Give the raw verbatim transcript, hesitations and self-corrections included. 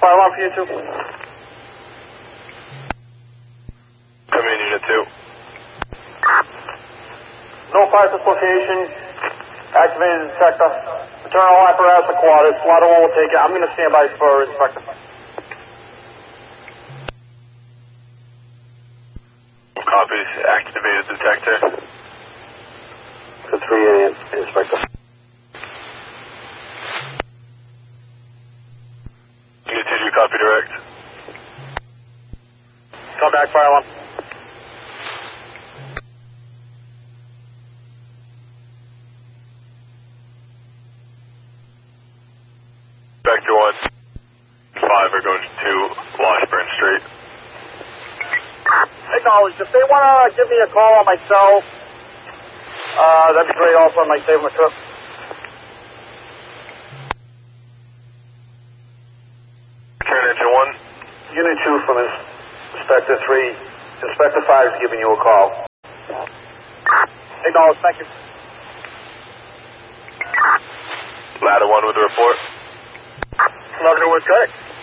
fire alarm for you two. Come in, Unit two. No fire location. Activated detector. Return all apparatus aquatics. Ladder one will take it. I'm going to stand by for inspector. Copies. Activated detector. The three A M, inspector. Unit two, do copy direct. Come back, fire alarm. Vector one. Five are going to Washburn Street. Acknowledged. If they want to give me a call on my cell, uh, that'd be great. Also, I might save them a trip. Turn engine one. Unit two from Inspector three. Inspector five is giving you a call. Acknowledged. Thank you. Ladder one with a report. Ladder one, correct.